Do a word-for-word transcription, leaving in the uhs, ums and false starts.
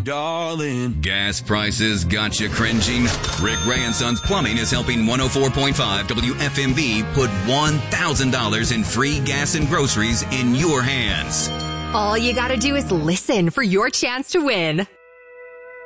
darling. Gas prices got you cringing? Rick Ray and Sons Plumbing is helping one oh four point five W F M V put one thousand dollars in free gas and groceries in your hands. All you gotta do is listen for your chance to win.